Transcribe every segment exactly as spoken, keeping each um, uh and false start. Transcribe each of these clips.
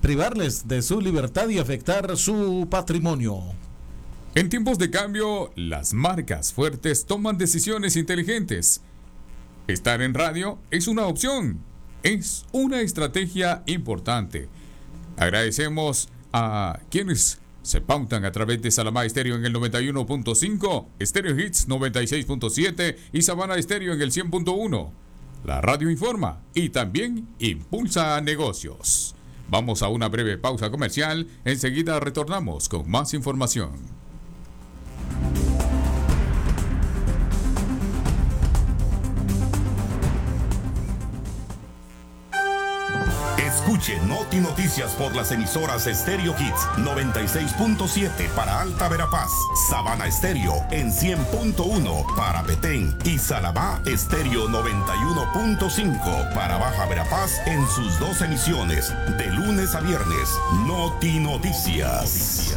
privarles de su libertad y afectar su patrimonio. En tiempos de cambio, las marcas fuertes toman decisiones inteligentes. Estar en radio es una opción, es una estrategia importante. Agradecemos a quienes se pautan a través de Salamá Estéreo en el noventa y uno punto cinco, Stereo Hits noventa y seis punto siete y Sabana Estéreo en el cien punto uno. La radio informa y también impulsa negocios. Vamos a una breve pausa comercial, enseguida retornamos con más información. Escuche Noti Noticias por las emisoras Stereo Hits noventa y seis punto siete para Alta Verapaz, Sabana Estéreo en cien punto uno para Petén y Salamá Estéreo noventa y uno punto cinco para Baja Verapaz en sus dos emisiones de lunes a viernes. Noti Noticias.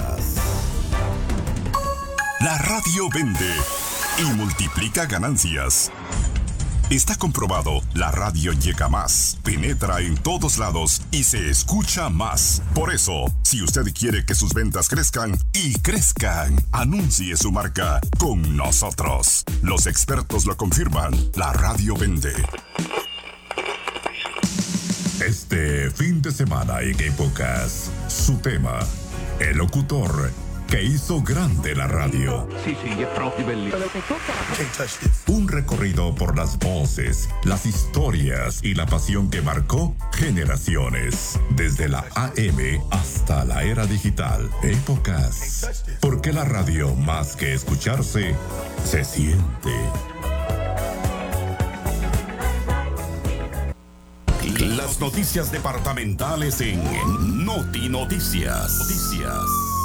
La radio vende y multiplica ganancias. Está comprobado, la radio llega más, penetra en todos lados y se escucha más. Por eso, si usted quiere que sus ventas crezcan y crezcan, anuncie su marca con nosotros. Los expertos lo confirman, la radio vende. Este fin de semana en Épocas, su tema, el locutor que hizo grande la radio. Sí, sí, es proprio bellissimo. Un recorrido por las voces, las historias y la pasión que marcó generaciones. Desde la A M hasta la era digital. Épocas. Porque la radio, más que escucharse, se siente. Las noticias departamentales en Noti Noticias. Noticias.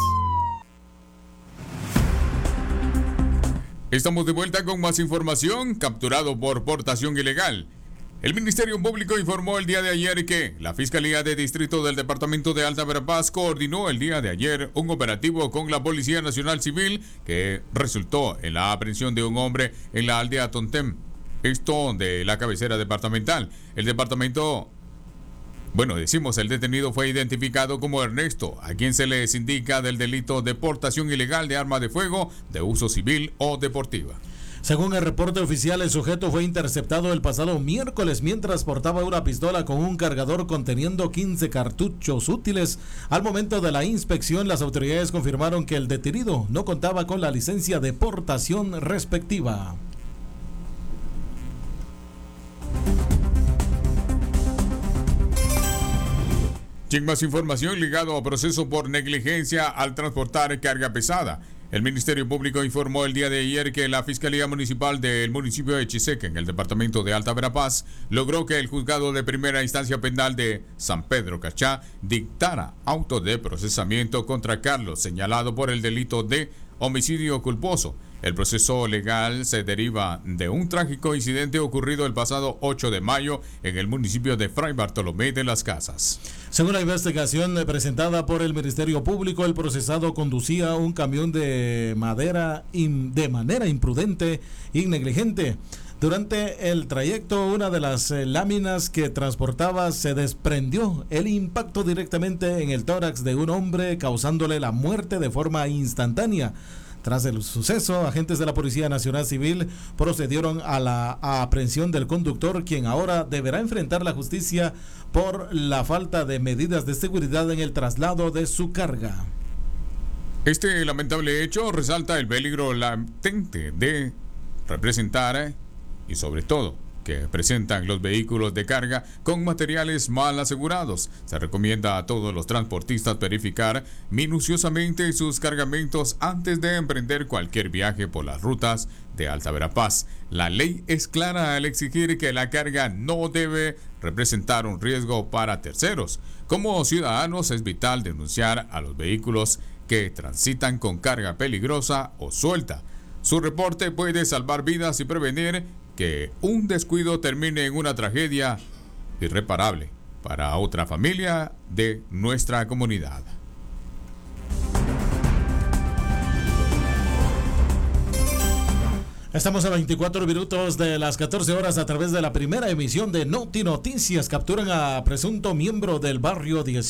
Estamos de vuelta con más información. Capturado por portación ilegal. El Ministerio Público informó el día de ayer que la Fiscalía de Distrito del Departamento de Alta Verapaz coordinó el día de ayer un operativo con la Policía Nacional Civil que resultó en la aprehensión de un hombre en la aldea Tontem. Esto de la cabecera departamental. El departamento... Bueno, decimos, el detenido fue identificado como Ernesto, a quien se les indica del delito de portación ilegal de arma de fuego de uso civil o deportiva. Según el reporte oficial, el sujeto fue interceptado el pasado miércoles mientras portaba una pistola con un cargador conteniendo quince cartuchos útiles. Al momento de la inspección, las autoridades confirmaron que el detenido no contaba con la licencia de portación respectiva. Sin más información ligado a proceso por negligencia al transportar carga pesada. El Ministerio Público informó el día de ayer que la Fiscalía Municipal del municipio de Chiseque, en el departamento de Alta Verapaz, logró que el juzgado de primera instancia penal de San Pedro Cachá dictara auto de procesamiento contra Carlos, señalado por el delito de homicidio culposo. El proceso legal se deriva de un trágico incidente ocurrido el pasado ocho de mayo en el municipio de Fray Bartolomé de las Casas. Según la investigación presentada por el Ministerio Público, el procesado conducía un camión de madera de manera imprudente y negligente. Durante el trayecto, una de las láminas que transportaba se desprendió. El impacto directamente en el tórax de un hombre, causándole la muerte de forma instantánea. Tras el suceso, agentes de la Policía Nacional Civil procedieron a la aprehensión del conductor, quien ahora deberá enfrentar la justicia por la falta de medidas de seguridad en el traslado de su carga. Este lamentable hecho resalta el peligro latente de representar y sobre todo que presentan los vehículos de carga con materiales mal asegurados. Se recomienda a todos los transportistas verificar minuciosamente sus cargamentos antes de emprender cualquier viaje por las rutas de Alta Verapaz. La ley es clara al exigir que la carga no debe representar un riesgo para terceros. Como ciudadanos es vital denunciar a los vehículos que transitan con carga peligrosa o suelta. Su reporte puede salvar vidas y prevenir que un descuido termine en una tragedia irreparable para otra familia de nuestra comunidad. Estamos a veinticuatro minutos de las catorce horas a través de la primera emisión de Noti Noticias. Capturan a presunto miembro del barrio dieciocho